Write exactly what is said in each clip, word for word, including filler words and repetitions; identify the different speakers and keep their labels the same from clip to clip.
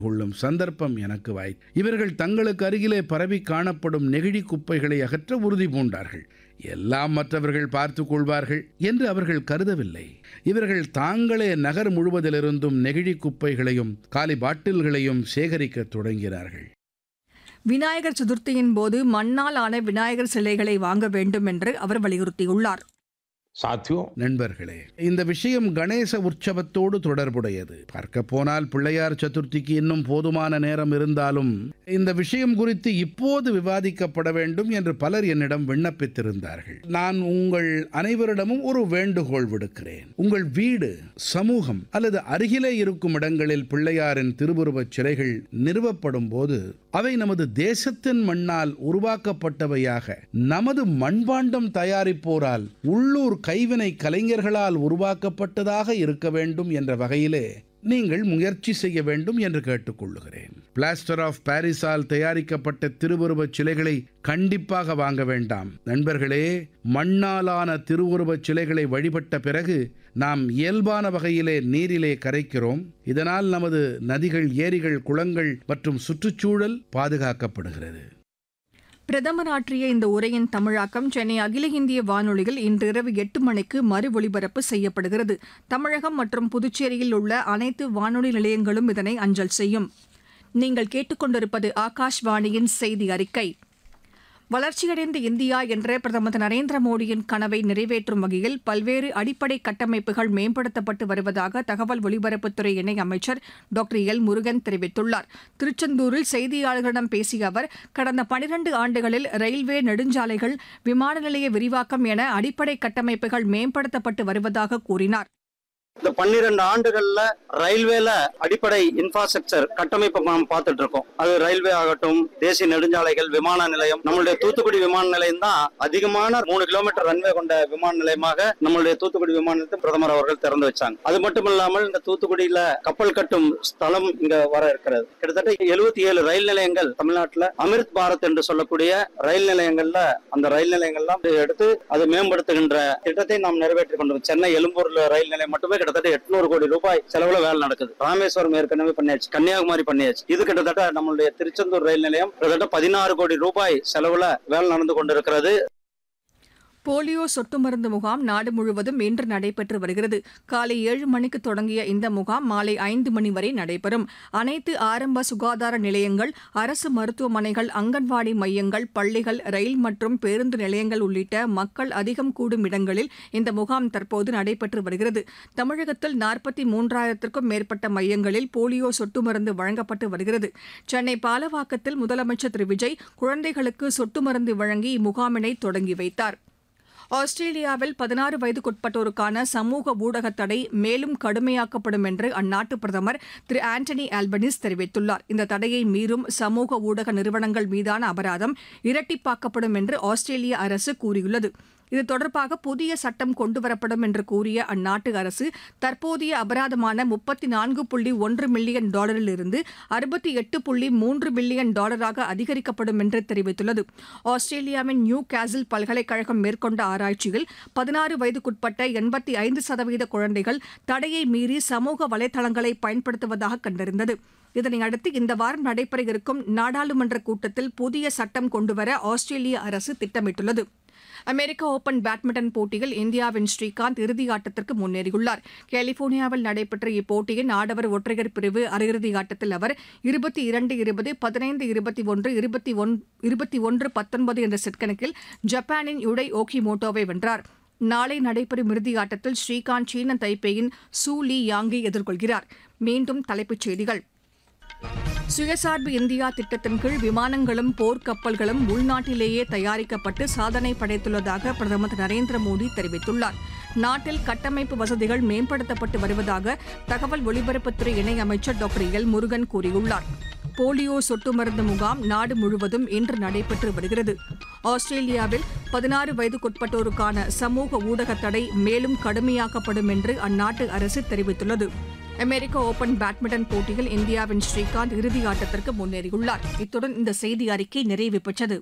Speaker 1: கொள்ளும் சந்தர்ப்பம் எனக்கு வாய். இவர்கள் தங்களுக்கு அருகிலே பரவி காணப்படும் நெகிழி குப்பைகளை அகற்ற உறுதி பூண்டார்கள். எல்லாம் மற்றவர்கள் பார்த்துக் கொள்வார்கள் என்று அவர்கள் கருதவில்லை. இவர்கள் தாங்களே நகர் முழுவதிலிருந்தும் நெகிழி குப்பைகளையும் காலி பாட்டில்களையும் சேகரிக்கத் தொடங்கினார்கள்.
Speaker 2: விநாயகர் சதுர்த்தியின் போது மண்ணால் ஆன விநாயகர் சிலைகளை வாங்க வேண்டும் என்று அவர் வலியுறுத்தியுள்ளார்.
Speaker 1: நண்பர்களே, இந்த விஷயம் கணேச உற்சவத்தோடு தொடர்புடையது. பார்க்க போனால் பிள்ளையார் சதுர்த்திக்கு இன்னும் போதுமான நேரம் இருந்தாலும் இந்த விஷயம் குறித்து இப்போது விவாதிக்கப்பட வேண்டும் என்று பலர் என்னிடம் விண்ணப்பித்திருந்தார்கள். நான் உங்கள் அனைவரிடமும் ஒரு வேண்டுகோள் விடுக்கிறேன். உங்கள் வீடு, சமூகம் அல்லது அருகிலே இருக்கும் இடங்களில் பிள்ளையாரின் திருவுருவச் சிலைகள் நிறுவப்படும் போது அவை நமது தேசத்தின் மண்ணால் உருவாக்கப்பட்டவையாக, நமது மண்பாண்டம் தயாரிப்போரால், உள்ளூர் கைவினை கலைஞர்களால் உருவாக்கப்பட்டதாக இருக்க வேண்டும் என்ற வகையிலே நீங்கள் முயற்சி செய்ய வேண்டும் என்று கேட்டுக்கொள்ளுகிறேன். பிளாஸ்டர் ஆஃப் பாரிஸால் தயாரிக்கப்பட்ட திருவுருவச் சிலைகளை கண்டிப்பாக வாங்க வேண்டாம். நண்பர்களே, மண்ணாலான திருவுருவச் சிலைகளை வழிபட்ட பிறகு நாம் இயல்பான வகையிலே நீரிலே கரைக்கிறோம். இதனால் நமது நதிகள், ஏரிகள், குளங்கள் மற்றும் சுற்றுச்சூழல் பாதுகாக்கப்படுகிறது.
Speaker 2: பிரதமர் ஆற்றிய இந்த உரையின் தமிழாக்கம் சென்னை அகில இந்திய வானொலியில் இன்றிரவு எட்டு மணிக்கு மறு ஒலிபரப்பு செய்யப்படுகிறது. தமிழகம் மற்றும் புதுச்சேரியில் உள்ள அனைத்து வானொலி நிலையங்களும் இதனை அஞ்சல் செய்யும். நீங்கள் கேட்டுக்கொண்டிருப்பது ஆகாஷ்வாணியின் செய்தி அறிக்கை. வளர்ச்சியடைந்த இந்தியா என்ற பிரதமர் நரேந்திர மோடியின் கனவை நிறைவேற்றும் வகையில் பல்வேறு அடிப்படை கட்டமைப்புகள் மேம்படுத்தப்பட்டு வருவதாக தகவல் ஒலிபரப்புத்துறை இணை அமைச்சர் டாக்டர் எல் முருகன் தெரிவித்துள்ளார். திருச்செந்தூரில் செய்தியாளர்களிடம் பேசிய அவர், கடந்த பனிரண்டு ஆண்டுகளில் ரயில்வே, நெடுஞ்சாலைகள், விமான நிலைய விரிவாக்கம் என அடிப்படை கட்டமைப்புகள் மேம்படுத்தப்பட்டு வருவதாக கூறினார்.
Speaker 3: இந்த பன்னிரண்டு ஆண்டுகள்ல ரயில்வேல அடிப்படை இன்ஃப்ராஸ்ட்ரக்சர் கட்டமைப்பை நாம் பார்த்துட்டு இருக்கோம். அது ரயில்வே ஆகட்டும், தேசிய நெடுஞ்சாலைகள், விமான நிலையம். நம்மளுடைய தூத்துக்குடி விமான நிலையம் தான் அதிகமான மூணு கிலோமீட்டர் ரன்வே கொண்ட விமான நிலையமாக நம்மளுடைய தூத்துக்குடி விமான நிலையத்தை பிரதமர் அவர்கள் திறந்து வச்சாங்க. அது மட்டும் இல்லாமல் இந்த தூத்துக்குடியில கப்பல் கட்டும் ஸ்தலம் இங்க வர இருக்கிறது. கிட்டத்தட்ட எழுபத்தி ஏழு ரயில் நிலையங்கள் தமிழ்நாட்டில் அமிர்த் பாரத் என்று சொல்லக்கூடிய ரயில் நிலையங்கள்ல அந்த ரயில் நிலையங்கள்லாம் எடுத்து அதை மேம்படுத்துகின்ற திட்டத்தை நாம் நிறைவேற்றி கொண்டிருக்கோம். சென்னை எழும்பூர் ரயில் நிலையம் மட்டுமே கிட்டத்தட்ட எட்நூறு கோடி ரூபாய் செலவுல வேலை நடக்குது. ராமேஸ்வரம் ஏற்கனவே பண்ணியாச்சு, கன்னியாகுமரி பண்ணியாச்சு. இது கிட்டத்தட்ட நம்மளுடைய திருச்செந்தூர் ரயில் நிலையம் கிட்டத்தட்ட பதினாறு கோடி ரூபாய் செலவுல வேலை நடந்து கொண்டிருக்கிறது.
Speaker 2: போலியோ சொட்டு மருந்து முகாம் நாடு முழுவதும் இன்று நடைபெற்று வருகிறது. காலை ஏழு மணிக்கு தொடங்கிய இந்த முகாம் மாலை ஐந்து மணி வரை நடைபெறும். அனைத்து ஆரம்ப சுகாதார நிலையங்கள், அரசு மருத்துவமனைகள், அங்கன்வாடி மையங்கள், பள்ளிகள், ரயில் மற்றும் பேருந்து நிலையங்கள் உள்ளிட்ட மக்கள் அதிகம் கூடும் இடங்களில் இந்த முகாம் தற்போது நடைபெற்று வருகிறது. தமிழகத்தில் நாற்பத்தி மூன்றாயிரத்திற்கும் மேற்பட்ட மையங்களில் போலியோ சொட்டு மருந்து வழங்கப்பட்டு வருகிறது. சென்னை பாலவாக்கத்தில் முதலமைச்சர் திரு விஜய் குழந்தைகளுக்கு சொட்டு மருந்து வழங்கி இம்முகாமினை தொடங்கி வைத்தார். ஆஸ்திரேலியாவில் பதினாறு வயதுக்குட்பட்டோருக்கான சமூக ஊடக தடை மேலும் கடுமையாக்கப்படும் என்று அந்நாட்டு பிரதமர் திரு ஆண்டனி ஆல்பனிஸ் தெரிவித்துள்ளார். இந்த தடையை மீறும் சமூக ஊடக நிறுவனங்கள் மீதான அபராதம் இரட்டிப்பாக்கப்படும் என்று ஆஸ்திரேலிய அரசு கூறியுள்ளது. இது தொடர்பாக புதிய சட்டம் கொண்டுவரப்படும் என்று கூறிய அந்நாட்டு அரசு, தற்போதைய அபராதமான முப்பத்தி நான்கு புள்ளி ஒன்று மில்லியன் டாலரிலிருந்து அறுபத்தி எட்டு புள்ளி மூன்று மில்லியன் டாலராக அதிகரிக்கப்படும் என்று தெரிவித்துள்ளது. ஆஸ்திரேலியாவின் நியூ கேசில் பல்கலைக்கழகம் மேற்கொண்ட ஆராய்ச்சியில் பதினாறு வயதுக்குட்பட்ட எண்பத்தி ஐந்து சதவீத குழந்தைகள் தடையை மீறி சமூக வலைதளங்களை பயன்படுத்துவதாக கண்டறிந்தது. இதனையடுத்து இந்த வாரம் நடைபெற இருக்கும் நாடாளுமன்ற கூட்டத்தில் புதிய சட்டம் கொண்டுவர ஆஸ்திரேலிய அரசு திட்டமிட்டுள்ளது. அமெரிக்க ஓபன் பேட்மிண்டன் போட்டியில் இந்தியாவின் ஸ்ரீகாந்த் இறுதி ஆட்டத்திற்கு முன்னேறியுள்ளார். கலிபோர்னியாவில் நடைபெற்ற இப்போட்டியின் ஆடவர் ஒற்றையர் பிரிவு அரையிறுதி ஆட்டத்தில் அவர் இருபத்தி இரண்டு இருபது, பதினைந்து இருபத்தி ஒன்று, இருபத்தி ஒன்று பத்தொன்பது என்ற செட் கணக்கில் ஜப்பானின் யுடை ஓகிமோட்டோவை வென்றார். நாளை நடைபெறும் இறுதி ஆட்டத்தில் ஸ்ரீகாந்த் சீன தைப்பேயின் சூ லீ யாங்கை எதிர்கொள்கிறார். மீண்டும் தலைப்புச் செய்திகள். சுயசார்பு இந்தியா திட்டத்தின் கீழ் விமானங்களும் போர்க்கப்பல்களும் உள்நாட்டிலேயே தயாரிக்கப்பட்டு சாதனை படைத்துள்ளதாக பிரதமர் திரு நரேந்திர மோடி தெரிவித்துள்ளார். நாட்டில் கட்டமைப்பு வசதிகள் மேம்படுத்தப்பட்டு வருவதாக தகவல் ஒலிபரப்புத்துறை இணையமைச்சர் டாக்டர் எல் முருகன் கூறியுள்ளார். போலியோ சொட்டு மருந்து முகாம் நாடு முழுவதும் இன்று நடைபெற்று வருகிறது. ஆஸ்திரேலியாவில் பதினாறு வயதுக்குட்பட்டோருக்கான சமூக ஊடக தடை மேலும் கடுமையாக்கப்படும் என்று அந்நாட்டு அரசு தெரிவித்துள்ளது. அமெரிக்க ஓபன் பேட்மிண்டன் போட்டியில் இந்தியாவின் ஸ்ரீகாந்த் இறுதி ஆட்டத்திற்கு முன்னேறியுள்ளார். இத்துடன் இந்த செய்தி அறிக்கை நிறைவு பெற்றது.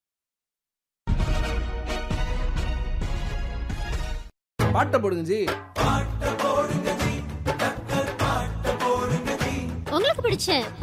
Speaker 4: பாட்ட போடுங்க ஜி.
Speaker 5: உங்களுக்கு பிடிச்ச